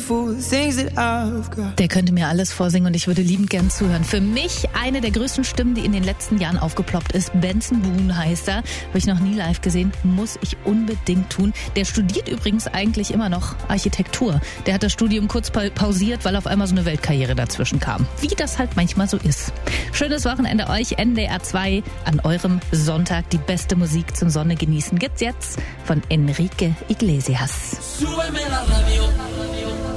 beautiful things that I've got. Der könnte mir alles vorsingen und ich würde liebend gern zuhören. Für mich eine der größten Stimmen, die in den letzten Jahren aufgeploppt ist. Benson Boone heißt er. Habe ich noch nie live gesehen. Muss ich unbedingt tun. Der studiert übrigens eigentlich immer noch Architektur. Der hat das Studium kurz pausiert, weil auf einmal so eine Weltkarriere dazwischen kam. Wie das halt manchmal so ist. Schönes Wochenende euch. NDR 2 an eurem Sonntag. Die beste Musik zum Sonne genießen gibt's jetzt von Enrique Iglesias. Súbeme la radio.